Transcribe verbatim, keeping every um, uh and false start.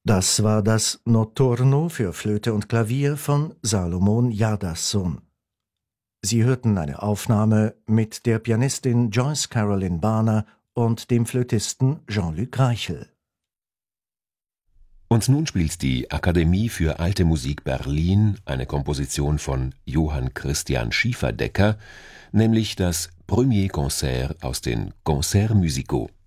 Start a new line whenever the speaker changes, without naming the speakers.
Das war das Notturno für Flöte und Klavier von Salomon Jardasson. Sie hörten eine Aufnahme mit der Pianistin Joyce Carolyn Barner und dem Flötisten Jean-Luc Reichel.
Und nun spielt die Akademie für Alte Musik Berlin eine Komposition von Johann Christian Schieferdecker, nämlich das Premier Concert aus den Concerts musicaux.